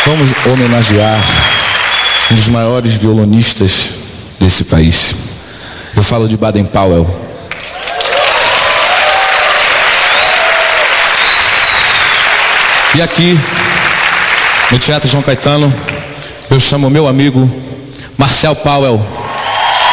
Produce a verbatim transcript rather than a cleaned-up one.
Vamos homenagear um dos maiores violonistas desse país. Eu falo de Baden Powell. E aqui, no Teatro João Caetano, eu chamo meu amigo Marcel Powell.